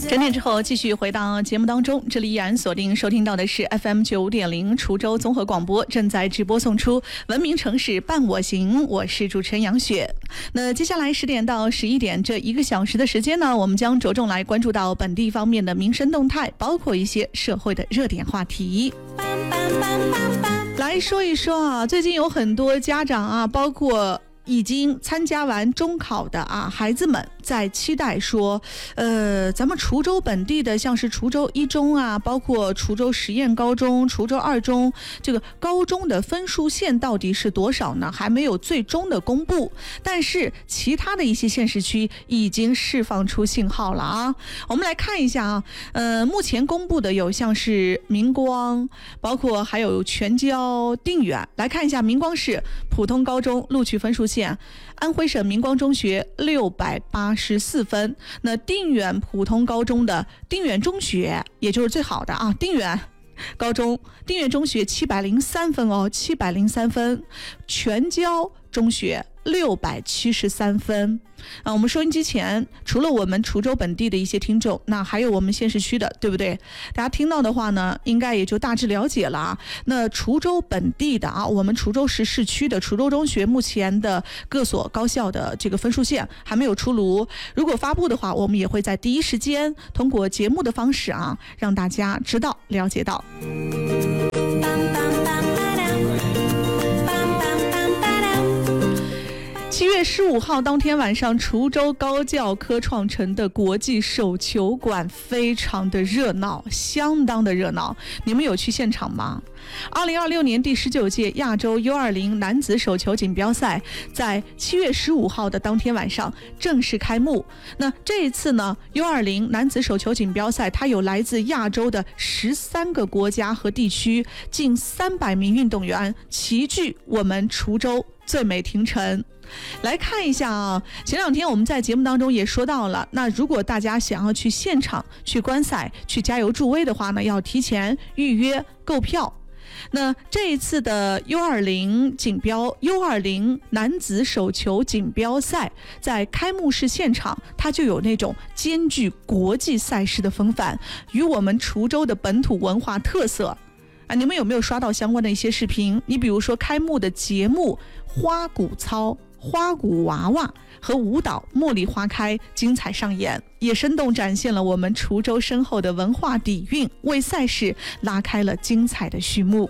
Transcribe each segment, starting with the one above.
10点之后继续回到节目当中，这里依然锁定收听到的是 FM9.0 滁州综合广播，正在直播送出文明城市伴我行，我是主持人杨雪。那接下来10点到11点这1个小时的时间呢，我们将着重来关注到本地方面的民生动态，包括一些社会的热点话题。来说一说啊，最近有很多家长啊，包括已经参加完中考的孩子们在期待说，咱们滁州本地的像是滁州一中啊，包括滁州实验高中、滁州二中，这个高中的分数线到底是多少呢？还没有最终的公布，但是其他的一些县市区已经释放出信号了啊。我们来看一下啊，目前公布的有像是明光，包括还有全椒、定远。来看一下明光市普通高中录取分数线，安徽省明光中学684分，那定远普通高中的定远中学，也就是最好的啊，定远高中、定远中学703分哦，703分，全椒中学673分啊。我们收音机前除了我们滁州本地的一些听众，那还有我们县市区的，对不对？大家听到的话呢，应该也就大致了解了啊。那滁州本地的啊，我们滁州市市区的滁州中学目前的各所高校的这个分数线还没有出炉，如果发布的话，我们也会在第一时间通过节目的方式啊，让大家知道了解到。7月15号当天晚上，滁州高教科创城的国际手球馆非常的热闹，相当的热闹。你们有去现场吗？2026年第19届亚洲 U20 男子手球锦标赛在7月15号的当天晚上正式开幕。那这一次呢 U20 男子手球锦标赛，它有来自亚洲的13个国家和地区，近300名运动员齐聚我们滁州最美亭城。来看一下啊，前2天我们在节目当中也说到了，那如果大家想要去现场去观赛、去加油助威的话呢，要提前预约购票。那这一次的 U20 男子手球锦标赛，在开幕式现场，它就有那种兼具国际赛事的风范，与我们滁州的本土文化特色啊，你们有没有刷到相关的一些视频？你比如说开幕的节目花鼓操、花鼓娃娃和舞蹈茉莉花开精彩上演，也生动展现了我们滁州深厚的文化底蕴，为赛事拉开了精彩的序幕。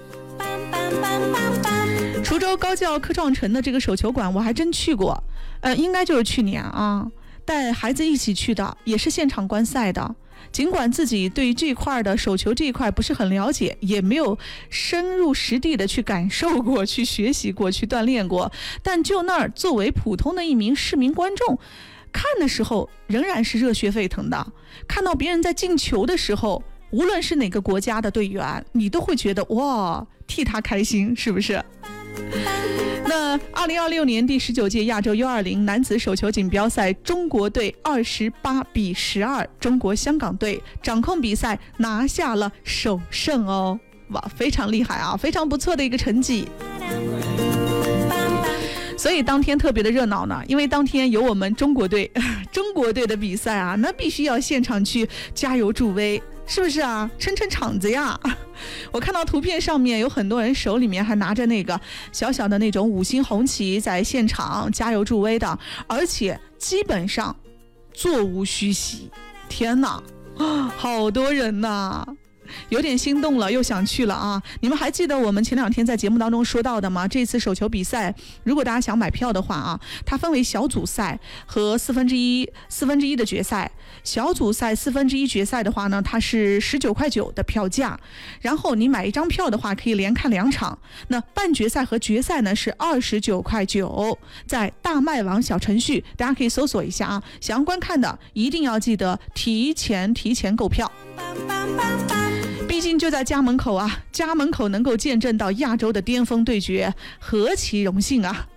滁州高教科创城的这个手球馆我还真去过，应该就是去年啊，带孩子一起去的，也是现场观赛的。尽管自己对于这一块的手球这一块不是很了解，也没有深入实地的去感受过、去学习过、去锻炼过，但就那儿作为普通的一名市民观众，看的时候仍然是热血沸腾的。看到别人在进球的时候，无论是哪个国家的队员，你都会觉得哇，替他开心，是不是？那2026年第19届亚洲 U20 男子手球锦标赛，中国队28-12，中国香港队掌控比赛，拿下了首胜哦！哇，非常厉害啊，非常不错的一个成绩。所以当天特别的热闹呢，因为当天有我们中国队的比赛啊，那必须要现场去加油助威，是不是啊？撑场子呀！我看到图片上面有很多人手里面还拿着那个小小的那种5星红旗，在现场加油助威的，而且基本上座无虚席。天哪，好多人呐！有点心动了，又想去了啊！你们还记得我们前2天在节目当中说到的吗？这次手球比赛，如果大家想买票的话啊，它分为小组赛和四分之一的决赛。小组赛1/4决赛的话呢，它是19.9块的票价，然后你买一张票的话，可以连看2场。那半决赛和决赛呢是29.9块，在大麦网小程序，大家可以搜索一下啊。想要观看的一定要记得提前购票。毕竟就在家门口啊，家门口能够见证到亚洲的巅峰对决，何其荣幸啊！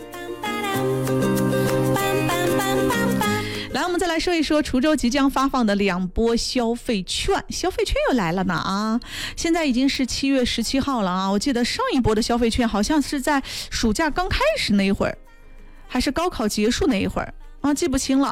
来，我们再来说一说滁州即将发放的2波消费券，消费券又来了呢啊！现在已经是7月17号了啊，我记得上一波的消费券好像是在暑假刚开始那一会儿，还是高考结束那一会儿啊，记不清了。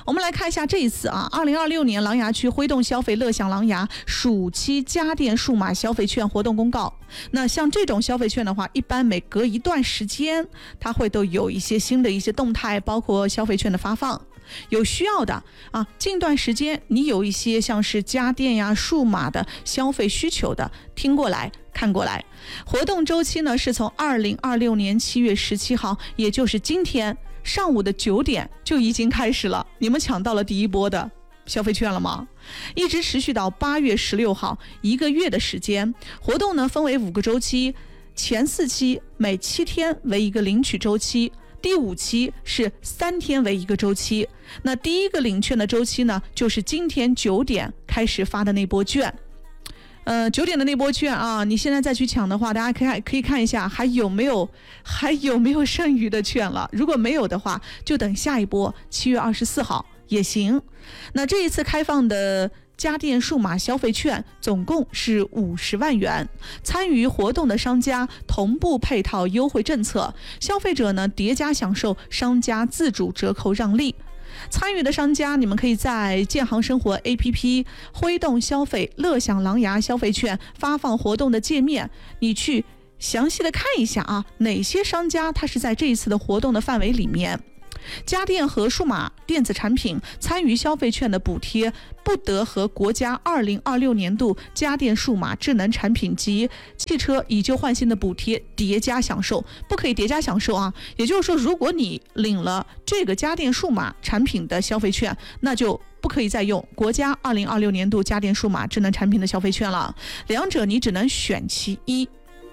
我们来看一下这一次啊，2026年琅琊区挥动消费乐享琅琊暑期家电数码消费券活动公告。那像这种消费券的话，一般每隔一段时间它会都有一些新的一些动态，包括消费券的发放。有需要的啊，近段时间你有一些像是家电呀、数码的消费需求的，听过来看过来。活动周期呢是从2026年7月17号，也就是今天上午的9点就已经开始了。你们抢到了第一波的消费券了吗？一直持续到8月16号，1个月的时间。活动呢分为5个周期，前4期每7天为一个领取周期，第5期是3天为一个周期。那第一个领券的周期呢，就是今天9点开始发的那波券。9点的那波券啊，你现在再去抢的话，大家可以看一下还有没有剩余的券了。如果没有的话，就等下一波7月24号也行。那这一次开放的家电数码消费券总共是50万元，参与活动的商家同步配套优惠政策，消费者呢叠加享受商家自主折扣让利。参与的商家，你们可以在建行生活 APP 挥动消费乐享琅琊消费券发放活动的界面，你去详细的看一下啊，哪些商家它是在这一次的活动的范围里面。家电和数码电子产品参与消费券的补贴，不得和国家2026年度家电数码智能产品及汽车以旧换新的补贴叠加享受，不可以叠加享受啊。也就是说，如果你领了这个家电数码产品的消费券，那就不可以再用国家2026年度家电数码智能产品的消费券了，两者你只能选其一。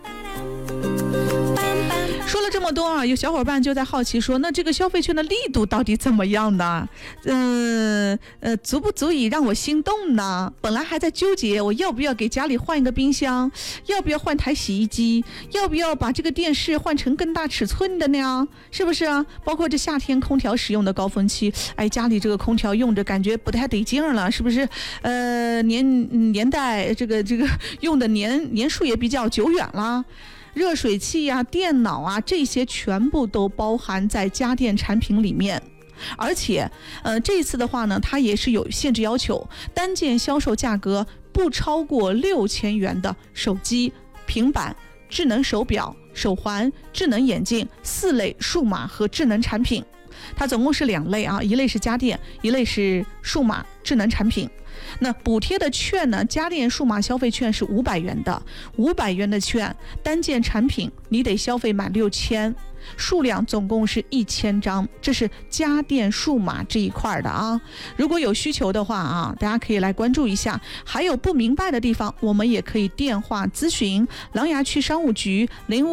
说了这么多啊，有小伙伴就在好奇说，那这个消费券的力度到底怎么样呢？足不足以让我心动呢？本来还在纠结我要不要给家里换一个冰箱，要不要换台洗衣机，要不要把这个电视换成更大尺寸的呢？是不是啊？包括这夏天空调使用的高峰期，家里这个空调用着感觉不太得劲了，是不是？年代这个用的年数也比较久远了。热水器啊、电脑啊，这些全部都包含在家电产品里面。而且这一次的话呢，它也是有限制要求，单件销售价格不超过6000元的手机、平板、智能手表、手环、智能眼镜4类数码和智能产品。它总共是2类啊，一类是家电，一类是数码智能产品。那补贴的券呢，家电数码消费券是500元的，500元的券，单件产品你得消费满6000，数量总共是1000张，这是家电数码这一块的啊。如果有需求的话啊，大家可以来关注一下，还有不明白的地方，我们也可以电话咨询琅琊区商务局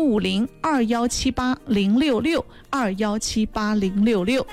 0550-2178-066，2178-066。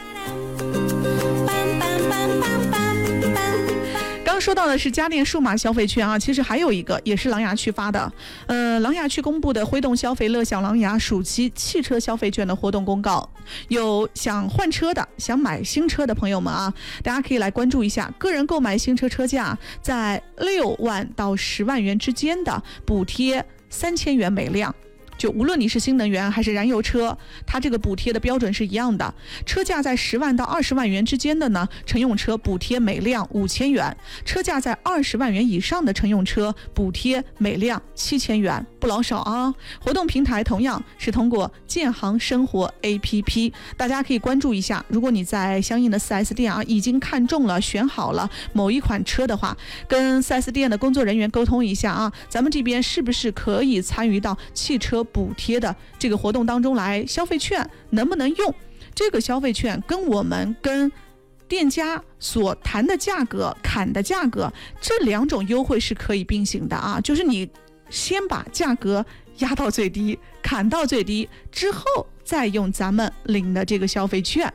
刚说到的是家电数码消费券啊，其实还有一个也是琅琊区发的，琅琊区公布的挥动消费乐享琅琊暑期汽车消费券的活动公告，有想换车的、想买新车的朋友们啊，大家可以来关注一下，个人购买新车车价在6万到10万元之间的补贴3000元每辆。就无论你是新能源还是燃油车，它这个补贴的标准是一样的。车价在10万到20万元之间的呢，乘用车补贴每辆5000元；车价在20万元以上的乘用车补贴每辆7000元，不老少啊。活动平台同样是通过建行生活 APP， 大家可以关注一下。如果你在相应的 4S 店啊已经看中了、选好了某一款车的话，跟 4S 店的工作人员沟通一下啊，咱们这边是不是可以参与到汽车补贴的这个活动当中来，消费券能不能用？这个消费券跟店家所谈的价格、砍的价格，这2种优惠是可以并行的啊，就是你先把价格压到最低，砍到最低之后，再用咱们领的这个消费券，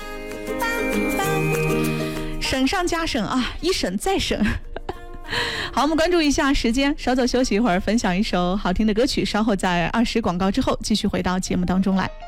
省上加省啊，一省再省。好，我们关注一下时间，稍作休息一会儿，分享一首好听的歌曲，稍后在20广告之后继续回到节目当中来。